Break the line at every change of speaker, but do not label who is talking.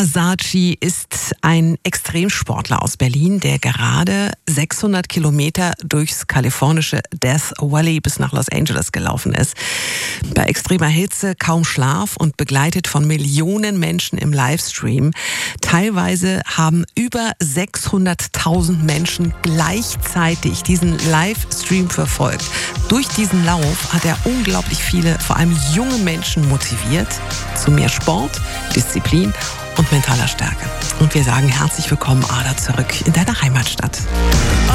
Saatchi ist ein Extremsportler aus Berlin, der gerade 600 Kilometer durchs kalifornische Death Valley bis nach Los Angeles gelaufen ist. Bei extremer Hitze, kaum Schlaf und begleitet von Millionen Menschen im Livestream. Teilweise haben über 600.000 Menschen gleichzeitig diesen Livestream verfolgt. Durch diesen Lauf hat er unglaublich viele, vor allem junge Menschen motiviert zu mehr Sport, Disziplin und mentaler Stärke. Und wir sagen herzlich willkommen, Ada, zurück in deiner Heimatstadt.